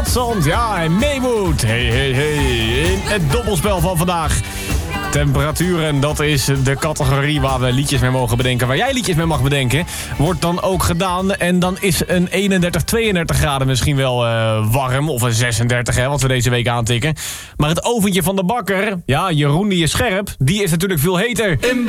Katzand, ja, en Maywood. Hey. In het dobbelspel van vandaag. Temperaturen, dat is de categorie waar we liedjes mee mogen bedenken. Waar jij liedjes mee mag bedenken, wordt dan ook gedaan. En dan is een 31, 32 graden misschien wel warm. Of een 36, hè, wat we deze week aantikken. Maar het oventje van de bakker, ja, Jeroen die is scherp, die is natuurlijk veel heter.